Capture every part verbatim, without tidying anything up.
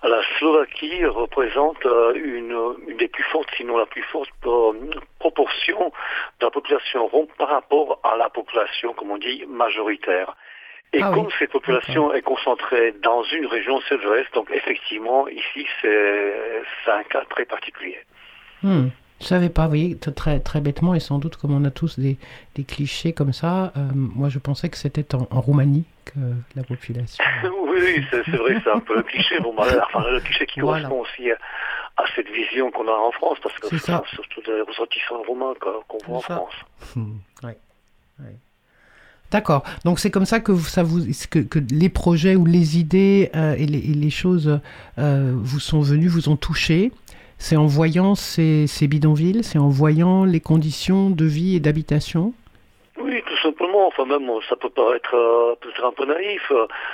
La Slovaquie représente une, une des plus fortes, sinon la plus forte euh, proportion de la population rom par rapport à la population, comme on dit, majoritaire. Et Ah comme oui, cette population d'accord. est concentrée dans une région sud-ouest, donc effectivement, ici, c'est, c'est un cas très particulier. Hmm. Je savais pas, oui, t- très, très bêtement, et sans doute comme on a tous des, des clichés comme ça, euh, moi je pensais que c'était en, en Roumanie que la population... Oui, oui, c'est, c'est vrai, c'est un peu le cliché, bon, bah, enfin, le cliché qui Voilà, correspond aussi à, à cette vision qu'on a en France, parce que c'est ce sont ça, surtout des ressortissants roumains qu'on, qu'on c'est voit en ça. France. Hmm. Ouais, ouais. D'accord. Donc c'est comme ça que vous- ça vous que, que les projets ou les idées euh, et, les, et les choses euh, vous sont venues, vous ont touché. C'est en voyant ces, ces bidonvilles, c'est en voyant les conditions de vie et d'habitation. Oui, tout simplement, enfin même, ça peut paraître euh, peut-être un peu naïf.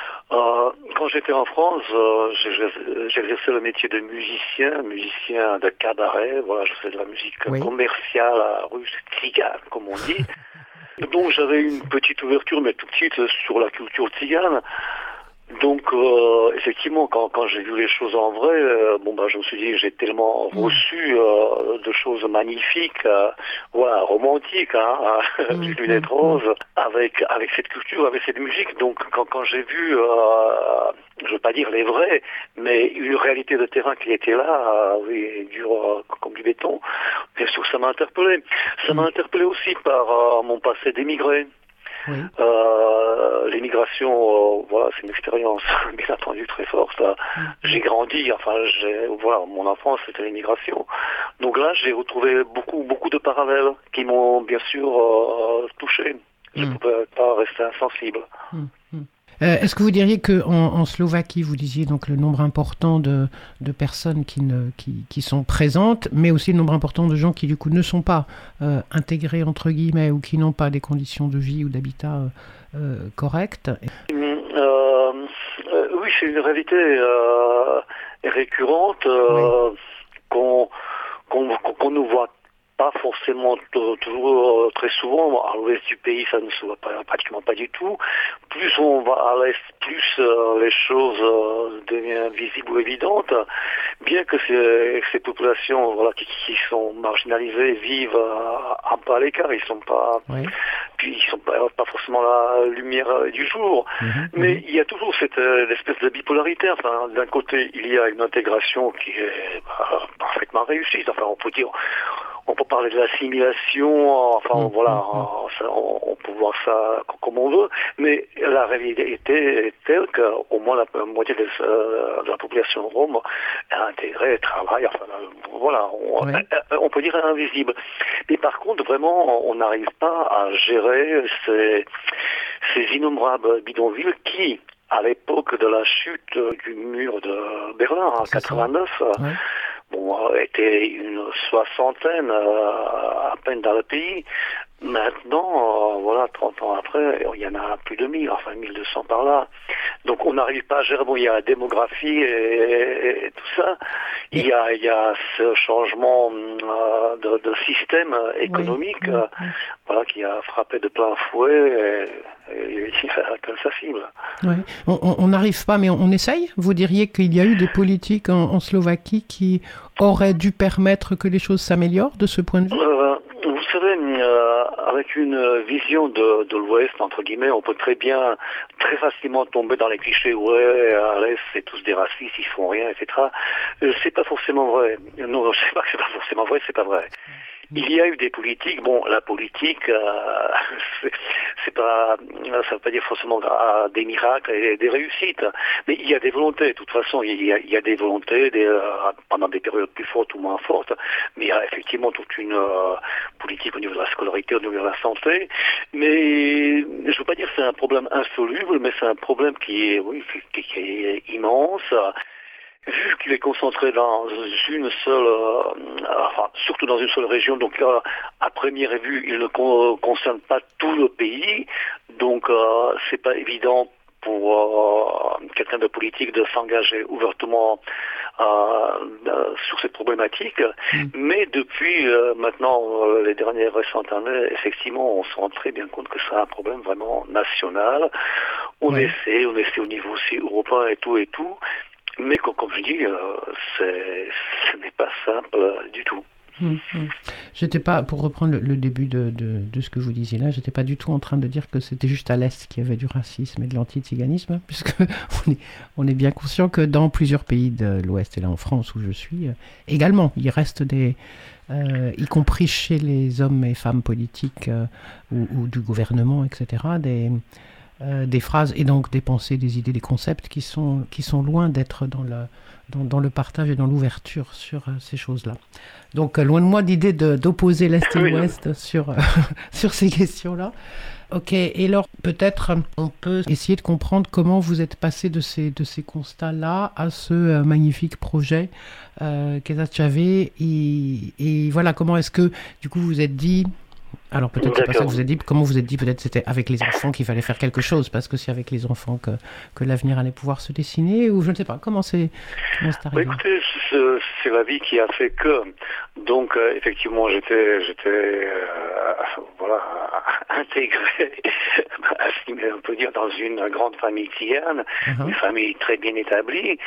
Euh, quand j'étais en France, euh, j'ai- j'exerçais le métier de musicien, musicien de cabaret, voilà, je faisais de la musique Oui. commerciale, russe, tzigane, comme on dit. Donc j'avais une petite ouverture, mais tout petite, sur la culture tzigane. Donc euh, effectivement, quand, quand j'ai vu les choses en vrai, euh, bon bah je me suis dit j'ai tellement Mm, reçu euh, de choses magnifiques, euh, voilà, romantiques, hein, les mm, lunettes mm, mm. roses, avec avec cette culture, avec cette musique. Donc quand quand j'ai vu, euh, je veux pas dire les vrais, mais une réalité de terrain qui était là, euh, oui, dur euh, comme du béton, bien sûr ça m'a interpellé. Ça m'a Mm. interpellé aussi par euh, mon passé d'émigré. Oui. Euh, L'immigration, euh, voilà, c'est une expérience bien entendu très forte. Mm, J'ai mm, grandi, enfin, j'ai, voilà, mon enfance c'était l'immigration. Donc là, j'ai retrouvé beaucoup, beaucoup de parallèles qui m'ont bien sûr euh, touché. Je ne mm, pouvais pas rester insensible. mm, mm. Euh, est-ce que vous diriez que en, en Slovaquie, vous disiez donc le nombre important de, de personnes qui, ne, qui, qui sont présentes, mais aussi le nombre important de gens qui du coup ne sont pas euh, intégrés entre guillemets ou qui n'ont pas des conditions de vie ou d'habitat euh, euh, correctes. Hum, euh, euh, oui, c'est une réalité euh, récurrente Oui, euh, qu'on qu'on qu'on ne voit pas forcément t- toujours euh, très souvent. À l'ouest du pays, ça ne se voit pas, pratiquement pas du tout. Plus on va à l'est, plus euh, les choses euh, deviennent visibles ou évidentes. Bien que ces, ces populations voilà, qui, qui sont marginalisées vivent euh, un peu à l'écart, ils sont pas, oui. puis ils sont pas, pas forcément la lumière euh, du jour. Mhm, Mais mhm. il y a toujours cette euh, espèce de bipolarité. Enfin, d'un côté, il y a une intégration qui est bah, parfaitement réussie. Enfin, on peut dire, on peut parler de l'assimilation. Enfin, Mm, voilà, mm, mm. ça, on, on peut voir ça comme on veut. Mais la réalité est telle qu'au moins la moitié de, euh, de la population rome est intégrée, travaille. Enfin, euh, voilà, on, Oui, euh, on peut dire invisible. Mais par contre, vraiment, on n'arrive pas à gérer ces, ces innombrables bidonvilles qui, à l'époque de la chute du mur de Berlin en c'est ça. quatre-vingt-neuf, euh, Oui. bon, euh, était une soixantaine euh, à peine dans le pays. Maintenant, euh, voilà, trente ans après, il y en a plus de mille, enfin mille deux cents par là. Donc on n'arrive pas à gérer, bon, il y a la démographie et, et tout ça. Il Et, y a, il y a ce changement euh, de, de système oui, économique oui, euh, oui. voilà, qui a frappé de plein fouet et, et il a atteint sa cible. Ouais. On on- on n'arrive pas, mais on, on essaye. Vous diriez qu'il y a eu des politiques en, en Slovaquie qui auraient dû permettre que les choses s'améliorent de ce point de vue? Euh, vous savez, euh, avec une vision de, de l'Ouest, entre guillemets, on peut très bien, très facilement tomber dans les clichés, ouais, à l'Est, c'est tous des racistes, ils font rien, et cetera. Euh, c'est pas forcément vrai. Non, je sais pas que c'est pas forcément vrai, c'est pas vrai. Il y a eu des politiques, bon, la politique, euh, c'est c'est pas, ça veut pas dire forcément ah, des miracles et des réussites, mais il y a des volontés, de toute façon, il y a, il y a des volontés des, euh, pendant des périodes plus fortes ou moins fortes, mais il y a effectivement toute une euh, politique au niveau de la scolarité, au niveau de la santé, mais je veux pas dire que c'est un problème insoluble, mais c'est un problème qui est, oui, qui, qui est immense. Vu qu'il est concentré dans une seule, euh, enfin, surtout dans une seule région, donc là, à première vue, il ne con- concerne pas tout le pays, donc euh, c'est pas évident pour euh, quelqu'un de politique de s'engager ouvertement euh, euh, sur cette problématique. Mm. Mais depuis euh, maintenant euh, les dernières récentes années, effectivement, on se rend très bien compte que c'est un problème vraiment national. On Ouais. essaie, on essaie au niveau aussi européen et tout et tout. Mais comme, comme je dis, euh, c'est, ce n'est pas simple euh, du tout. Mmh, mmh. J'étais pas, pour reprendre le, le début de, de, de ce que vous disiez là, j'étais pas du tout en train de dire que c'était juste à l'Est qu'il y avait du racisme et de l'antiziganisme, hein, puisque on est, on est bien conscient que dans plusieurs pays de l'Ouest, et là en France où je suis, euh, également, il reste des, euh, y compris chez les hommes et femmes politiques euh, ou, ou du gouvernement, et cetera, des, euh, des phrases et donc des pensées, des idées, des concepts qui sont, qui sont loin d'être dans le, dans, dans le partage et dans l'ouverture sur euh, ces choses-là. Donc, euh, loin de moi l'idée de, d'opposer l'Est et Oui, l'Ouest sur, euh, sur ces questions-là. Ok, et alors peut-être on peut essayer de comprendre comment vous êtes passé de ces, de ces constats-là à ce euh, magnifique projet euh, qu'est Chave. Et, et voilà, comment est-ce que du coup vous vous êtes dit... Alors peut-être c'est pas ça que vous avez dit, comment vous êtes dit, peut-être c'était avec les enfants qu'il fallait faire quelque chose, parce que c'est avec les enfants que, que l'avenir allait pouvoir se dessiner, ou je ne sais pas, comment c'est, comment c'est arrivé? Bah, écoutez, c'est, c'est la vie qui a fait que, donc euh, effectivement j'étais, j'étais euh, voilà, intégré, assimilé on peut dire, dans une grande famille tzigane, uh-huh. Une famille très bien établie,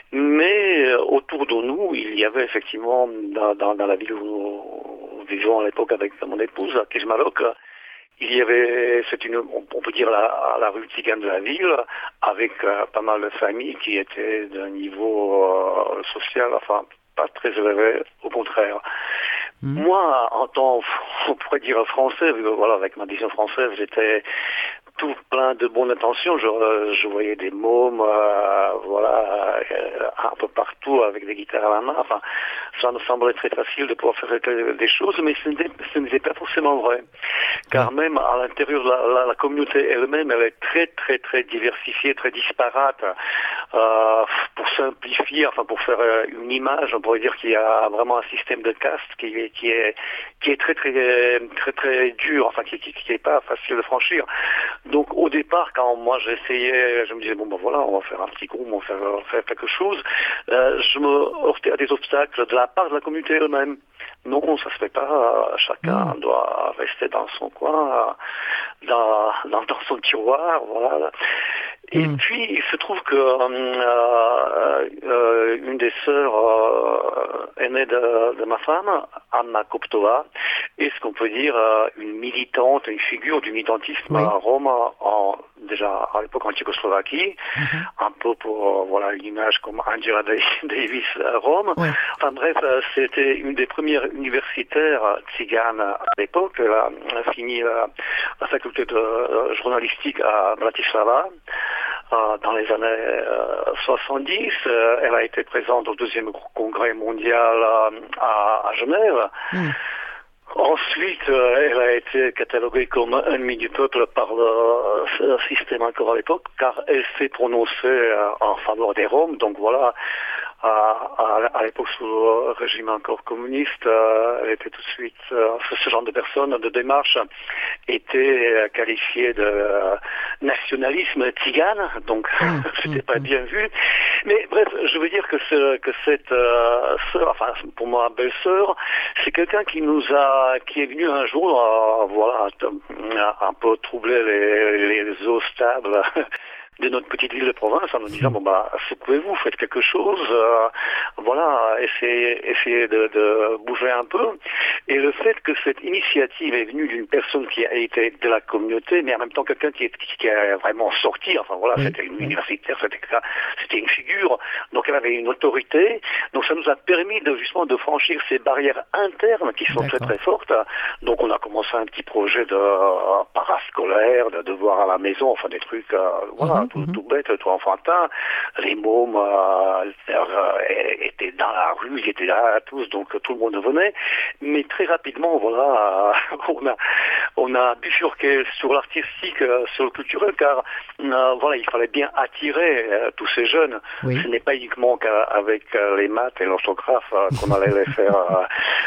mais euh, autour de nous, il y avait effectivement, dans, dans, dans la ville où vivant à l'époque avec mon épouse, à Kismalok, il y avait, c'est une, on peut dire la, la rue tzigane de la ville, avec euh, pas mal de familles qui étaient d'un niveau euh, social, enfin, pas très élevé, au contraire. Mmh. Moi, en tant, on pourrait dire français, voilà, avec ma vision française, j'étais tout plein de bonnes intentions. Je, je voyais des mômes, euh, voilà, euh, un peu partout avec des guitares à la main. Enfin, ça me semblait très facile de pouvoir faire des choses, mais ce n'était, ce n'était pas forcément vrai. Car même à l'intérieur de la, la, la communauté elle-même, elle est très, très, très diversifiée, très disparate. Euh, pour simplifier, enfin, pour faire une image, on pourrait dire qu'il y a vraiment un système de caste qui est, qui est, qui est très, très, très, très dur, enfin, qui, qui, qui est pas facile de franchir. Donc au départ, quand moi j'essayais, je me disais bon ben voilà, on va faire un petit groupe, on va faire, on va faire quelque chose, euh, je me heurtais à des obstacles de la part de la communauté elle-même. Non, ça se fait pas, chacun mmh. doit rester dans son coin, dans, dans, dans son tiroir, voilà. Et mmh. puis, il se trouve que euh, euh, une des sœurs euh, aînées de, de ma femme, Anna Koptova, est ce qu'on peut dire euh, une militante, une figure du militantisme oui. à Rome, en, déjà à l'époque en Tchécoslovaquie, mmh. un peu pour euh, voilà une image comme Angela Davis à Rome. Oui. Enfin bref, c'était une des premières universitaires tziganes à l'époque. Elle a, elle a fini la, la faculté de euh, journalistique à Bratislava. Euh, dans les années euh, soixante-dix, euh, elle a été présente au deuxième congrès mondial euh, à, à Genève. Mm. Ensuite, euh, elle a été cataloguée comme ennemie du peuple par le, le système encore à l'époque, car elle s'est prononcée euh, en faveur des Roms. Donc voilà, à, à, à l'époque sous le régime encore communiste, euh, elle était tout de suite, euh, ce genre de personne, de démarche, était euh, qualifiée de euh, nationalisme tzigane, donc mmh, c'était mmh, pas mmh. bien vu. Mais bref, je veux dire que, ce, que cette euh, sœur, enfin pour moi belle-sœur, c'est quelqu'un qui nous a, qui est venu un jour, euh, voilà, un peu troubler les, les eaux stables de notre petite ville de province en nous disant bon bah secouez-vous, faites quelque chose, euh, voilà, essayez, essayez de, de bouger un peu. Et le fait que cette initiative est venue d'une personne qui a été de la communauté, mais en même temps quelqu'un qui est qui a vraiment sorti, enfin voilà, oui. C'était une universitaire, c'était c'était une figure, donc elle avait une autorité, donc ça nous a permis de justement de franchir ces barrières internes qui sont D'accord. très très fortes. Donc on a commencé un petit projet de euh, parascolaire, de devoirs à la maison, enfin des trucs, euh, voilà. Mm-hmm. Tout, tout bête, tout enfantin. Les mômes euh, euh, étaient dans la rue, ils étaient là tous, donc tout le monde venait. Mais très rapidement, voilà, euh, on a on a bifurqué sur l'artistique, euh, sur le culturel, car euh, voilà, il fallait bien attirer euh, tous ces jeunes. Oui. Ce n'est pas uniquement qu'avec euh, les maths et l'orthographe euh, qu'on allait les faire euh,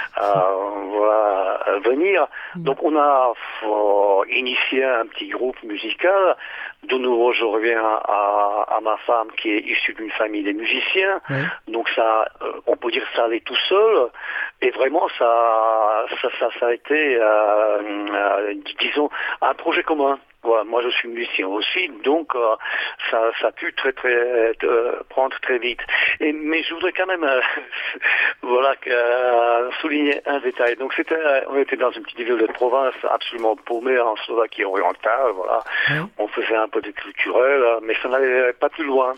euh, voilà, venir. Donc on a euh, initié un petit groupe musical. De nouveau, je reviens à, à ma femme qui est issue d'une famille de musiciens. Oui. Donc ça, euh, on peut dire ça allait tout seul. Et vraiment, ça, ça, ça, ça a été, euh, euh, disons, un projet commun. Voilà, moi je suis musicien aussi, donc euh, ça, ça a pu très très euh, prendre très vite. Et mais je voudrais quand même euh, voilà euh, souligner un détail. Donc c'était, on était dans une petite ville de province absolument paumée en Slovaquie orientale. Voilà, Oui. on faisait un peu de culturel, mais ça n'allait pas plus loin.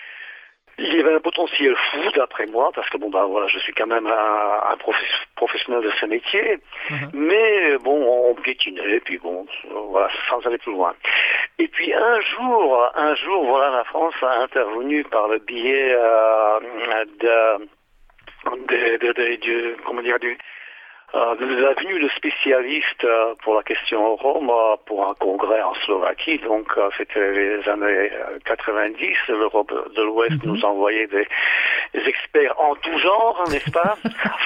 Il y avait un potentiel fou d'après moi, parce que bon bah voilà, je suis quand même un, un professe- professionnel de ce métier, Uh-huh. mais bon, on piétinait, puis bon, voilà, sans aller plus loin. Et puis un jour, un jour, voilà, la France a intervenu par le biais euh, de, de, de, de, de- comment dire, du Euh, nous a venu le spécialiste euh, pour la question Rome euh, pour un congrès en Slovaquie, donc euh, c'était les années euh, quatre-vingt-dix, l'Europe de l'Ouest Mhm. nous envoyait des, des experts en tout genre, n'est-ce pas?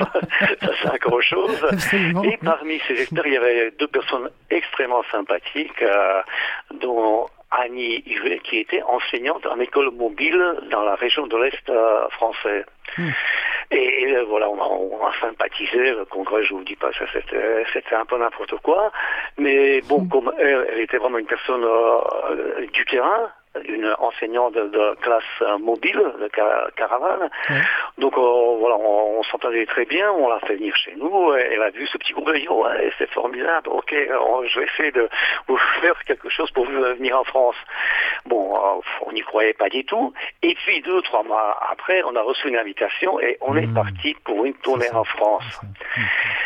Ça c'est encore autre chose. Absolument. Et parmi ces experts, il y avait deux personnes extrêmement sympathiques, euh, dont Annie Huet, qui était enseignante en école mobile dans la région de l'Est euh, français. Mm. Et, et voilà, on a, on a sympathisé. Le congrès, je vous dis pas, ça c'était, c'était un peu n'importe quoi. Mais bon, Mm. comme elle, elle était vraiment une personne euh, du terrain, une enseignante de, de classe euh, mobile, de ca- caravane. Ouais. Donc euh, voilà, on, on s'entendait très bien, on l'a fait venir chez nous, et elle a vu ce petit groupe, elle a dit ouais, c'est formidable, ok, alors, je vais essayer de vous faire quelque chose pour vous venir en France. Bon, euh, on n'y croyait pas du tout, et puis deux, trois mois après, on a reçu une invitation et on Mmh. est parti pour une tournée C'est ça, en France. c'est ça. Mmh.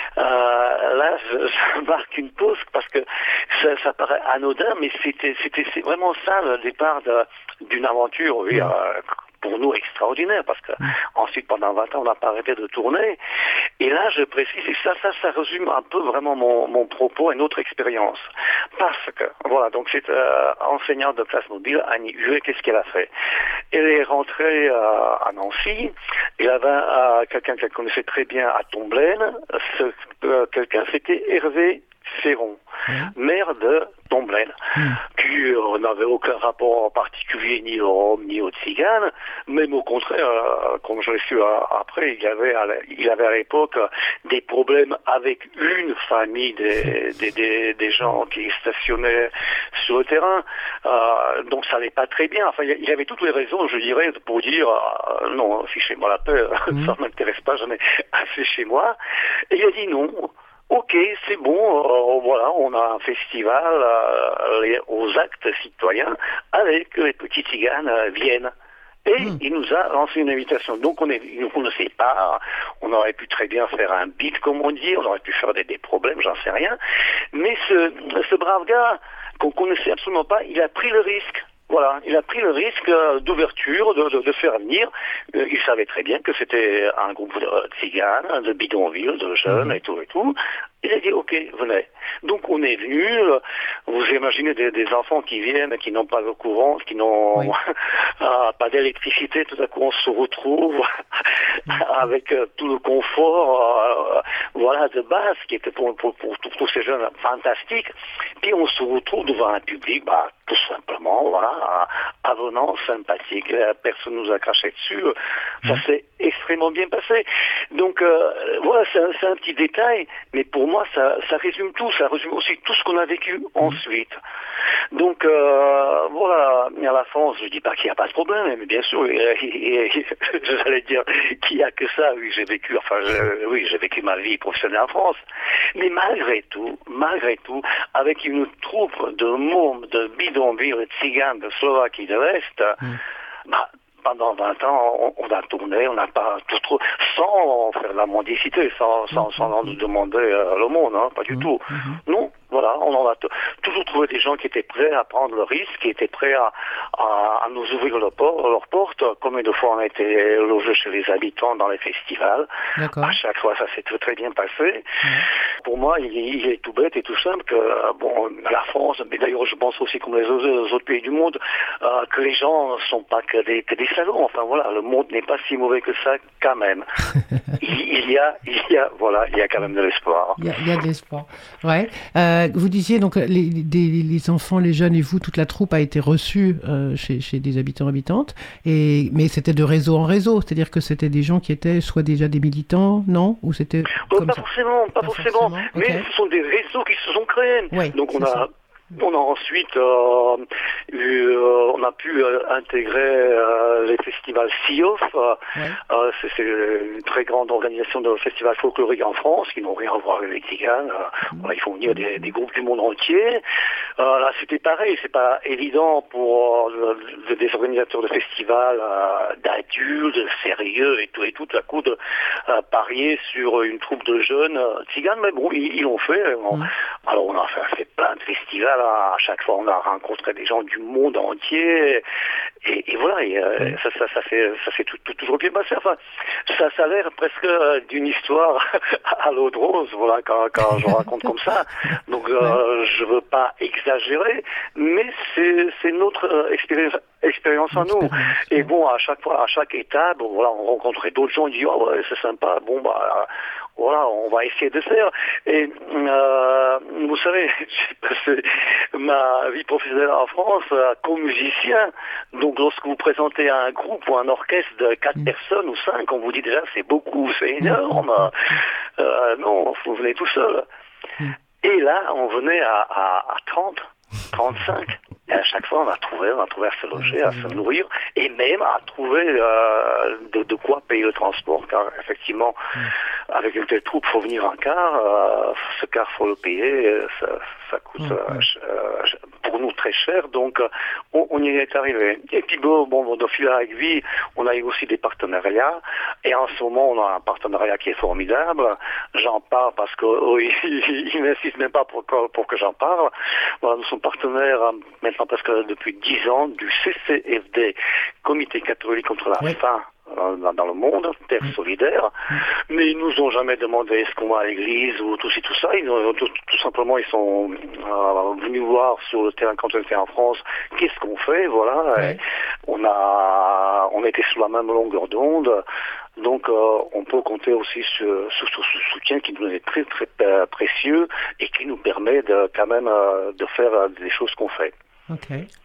Euh, là, je, je marque une pause parce que ça, ça paraît anodin, mais c'était, c'était c'est vraiment ça le départ de, d'une aventure, oui, Ouais. euh, pour nous extraordinaire, parce que Mm. ensuite pendant vingt ans on n'a pas arrêté de tourner. Et là, je précise, et ça, ça, ça résume un peu vraiment mon, mon propos et notre expérience, parce que voilà, donc cette euh, enseignante de classe mobile, Annie Huet, qu'est-ce qu'elle a fait? Elle est rentrée euh, à Nancy. Elle avait euh, quelqu'un qu'elle connaissait très bien à Tomblaine. Ce, euh, quelqu'un, c'était Hervé Ferron, Ouais. maire de Tomblaine, Mm. qui euh, n'avait aucun rapport particulier ni aux Roms ni aux Tziganes, même au contraire, euh, comme je l'ai su euh, après, il avait, à la- il avait à l'époque euh, des problèmes avec une famille des, des, des, des gens qui stationnaient sur le terrain, euh, donc ça n'allait pas très bien. Enfin, il avait toutes les raisons, je dirais, pour dire euh, non, fichez-moi la paix, Mm. ça ne m'intéresse pas, j'en ai assez chez moi. Et il a dit non. Ok, c'est bon, euh, voilà, on a un festival euh, les- aux actes citoyens avec les petits tziganes euh, viennent. Et Mm. il nous a lancé une invitation. Donc on est, on ne sait pas, on aurait pu très bien faire un beat comme on dit, on aurait pu faire des, des problèmes, j'en sais rien. Mais ce, ce brave gars qu'on connaissait absolument pas, il a pris le risque. Voilà, il a pris le risque euh, d'ouverture, de, de, de faire venir. Euh, il savait très bien que c'était un groupe de euh, tziganes, de bidonvilles, de jeunes et tout et tout. Il a dit ok, venez. Donc on est venu. euh, vous imaginez des, des enfants qui viennent, qui n'ont pas de courant, qui n'ont Oui. ah, pas d'électricité. Tout à coup on se retrouve avec euh, tout le confort, euh, voilà, de base qui était pour, pour, pour, pour tous ces jeunes fantastique. Puis on se retrouve devant un public, bah, tout simplement, voilà, avenant, sympathique. Euh, Personne nous a craché dessus. Ça s'est extrêmement bien passé. Donc euh, voilà, c'est un, c'est un petit détail, mais pour moi ça, ça résume tout. Ça résume aussi tout ce qu'on a vécu ensuite. Donc euh, voilà, à la France, je dis pas qu'il n'y a pas de problème, mais bien sûr, et, et, et, j'allais dire qu'il n'y a que ça. Oui, j'ai vécu, enfin, je, oui, j'ai vécu ma vie professionnelle en France. Mais malgré tout, malgré tout, avec une troupe de mômes, de bidonvilles, de tziganes, de Slovaquie de l'Est, Mm. bah, pendant vingt ans, on, on a tourné, on n'a pas tout trop, sans faire de la mendicité, sans, sans, sans nous demander euh, le monde, hein, pas du Mm. tout. Mhm. Non, voilà, on en a t- toujours trouvé des gens qui étaient prêts à prendre le risque, qui étaient prêts à, à, à nous ouvrir leur, por- leur porte. Combien de fois on a été logés chez les habitants dans les festivals. D'accord. À chaque fois, ça s'est très, très bien passé. Ouais. Pour moi, il, il est tout bête et tout simple que, euh, bon, la France, mais d'ailleurs, je pense aussi comme les autres, les autres pays du monde, euh, que les gens ne sont pas que des, que des salauds. Enfin, voilà, le monde n'est pas si mauvais que ça, quand même. il, il y a, il y a, voilà, il y a quand même de l'espoir. Il y a, il y a de l'espoir. Ouais. Euh, vous disiez donc les, des- les enfants, les jeunes et vous, toute la troupe a été reçue euh, chez, chez des habitants habitantes. Et mais c'était de réseau en réseau, c'est-à-dire que c'était des gens qui étaient soit déjà des militants, non, ou c'était Oh, comme pas ça. forcément, pas, Pas forcément, forcément, mais ok. ce sont des réseaux qui se sont créés. Oui, Donc on c'est a ça. On a ensuite, euh, eu, euh, on a pu euh, intégrer euh, les festivals C I O F. Euh, ouais. euh, c'est, c'est une très grande organisation de festivals folkloriques en France qui n'ont rien à voir avec les Tziganes. Euh, mmh. Voilà, ils font venir des, des groupes du monde entier. Euh, là, c'était pareil. C'est pas évident pour euh, le, des organisateurs de festivals euh, d'adultes, sérieux et tout et tout à coup de euh, parier sur une troupe de jeunes euh, Tziganes. Mais bon, ils, ils l'ont fait. Bon. Mmh. Alors, on a fait, fait plein de festivals. À chaque fois, on a rencontré des gens du monde entier, et, et voilà, et, euh, oui. ça, ça, ça fait, ça fait tout, tout, toujours bien passé. Enfin, ça, ça a l'air presque d'une histoire à l'eau de rose, voilà, quand, quand je raconte comme ça. Donc, euh, oui. je veux pas exagérer, mais c'est, c'est notre euh, expérience. expérience en nous. Et bon, à chaque fois, à chaque étape, bon, voilà, on rencontrait d'autres gens, on dit, oh ouais, c'est sympa, bon, bah, voilà, on va essayer de faire. Et, euh, vous savez, j'ai passé ma vie professionnelle en France euh, comme musicien. Donc, lorsque vous présentez à un groupe ou un orchestre de quatre mmh. personnes ou cinq, on vous dit déjà, c'est beaucoup, c'est énorme. Mmh. Euh, non, vous venez tout seul. Mmh. Et là, on venait à, à, à trente, trente-cinq. Et à chaque fois, on a trouvé, on a trouvé à se loger, à se nourrir, et même à trouver euh, de, de quoi payer le transport. Car effectivement, mmh. avec une telle troupe, faut venir en car. Euh, ce car, faut le payer. Ça, ça coûte mmh. euh, pour nous très cher. Donc, on, on y est arrivé. Et puis bon, bon de fil à aiguille, on a eu aussi des partenariats. Et en ce moment, on a un partenariat qui est formidable. J'en parle parce que oh, ils, ils n'insistent même pas pour, pour que j'en parle. Voilà, nous sommes partenaires maintenant parce que depuis dix ans du C C F D, Comité catholique contre la oui. faim dans, dans le monde, Terre oui. solidaire, oui. mais ils nous ont jamais demandé est-ce qu'on va à l'église ou tout ci, tout ça. Ils ont, tout, tout simplement, ils sont euh, venus voir sur le terrain quand on était en France, qu'est-ce qu'on fait, voilà. Oui. On a, on était sous la même longueur d'onde. Donc, euh, on peut compter aussi sur, sur, sur ce soutien qui nous est très, très euh, précieux et qui nous permet de, quand même euh, de faire euh, des choses qu'on fait. Ok.